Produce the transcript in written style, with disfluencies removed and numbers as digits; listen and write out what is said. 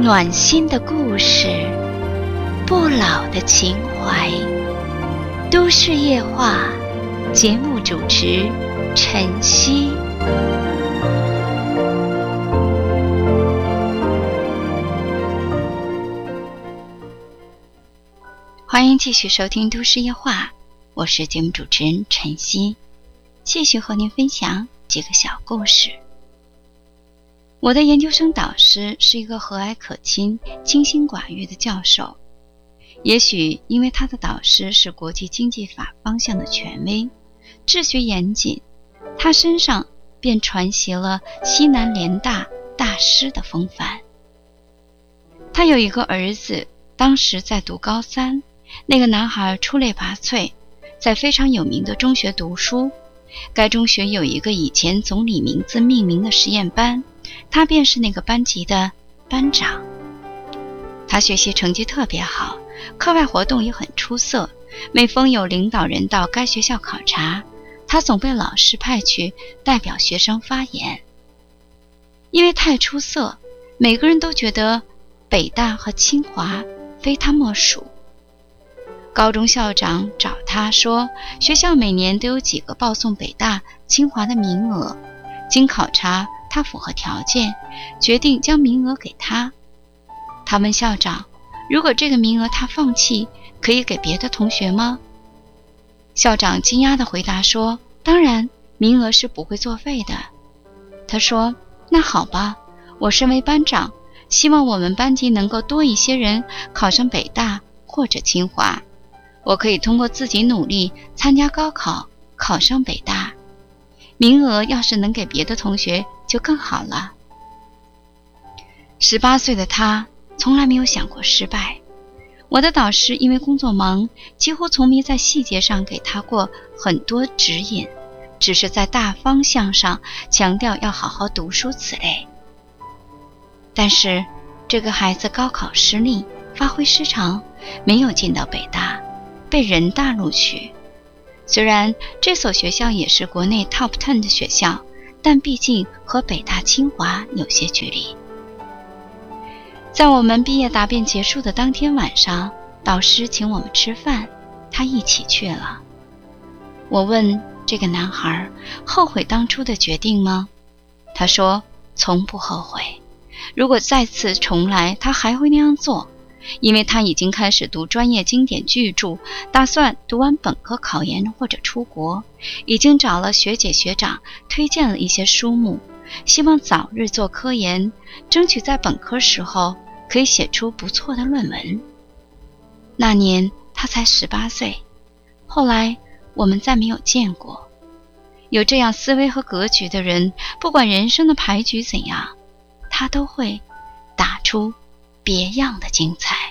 暖心的故事，不老的情怀。都市夜话节目主持晨曦。欢迎继续收听都市夜话，我是节目主持人晨曦，继续和您分享几个小故事。我的研究生导师是一个和蔼可亲、清心寡欲的教授。也许因为他的导师是国际经济法方向的权威，治学严谨，他身上便传习了西南联大大师的风范。他有一个儿子，当时在读高三，那个男孩出类拔萃，在非常有名的中学读书。该中学有一个以前总理名字命名的实验班，他便是那个班级的班长。他学习成绩特别好，课外活动也很出色，每逢有领导人到该学校考察，他总被老师派去代表学生发言。因为太出色，每个人都觉得北大和清华非他莫属。高中校长找他说，学校每年都有几个报送北大、清华的名额，经考察他符合条件，决定将名额给他。他问校长，如果这个名额他放弃，可以给别的同学吗？校长惊讶地回答说，当然，名额是不会作废的。他说，那好吧，我身为班长，希望我们班级能够多一些人考上北大或者清华。我可以通过自己努力参加高考，考上北大。名额要是能给别的同学就更好了。18岁的他从来没有想过失败。我的导师因为工作忙，几乎从没在细节上给他过很多指引，只是在大方向上强调要好好读书此类。但是这个孩子高考失利，发挥失常，没有进到北大，被人大录取。虽然这所学校也是国内 Top 10的学校，但毕竟和北大清华有些距离。在我们毕业答辩结束的当天晚上，导师请我们吃饭，他一起去了。我问这个男孩，后悔当初的决定吗？他说，从不后悔。如果再次重来，他还会那样做。因为他已经开始读专业经典巨著，打算读完本科考研或者出国，已经找了学姐学长推荐了一些书目，希望早日做科研，争取在本科时候可以写出不错的论文。那年他才18岁，后来我们再没有见过。有这样思维和格局的人，不管人生的牌局怎样，他都会打出别样的精彩。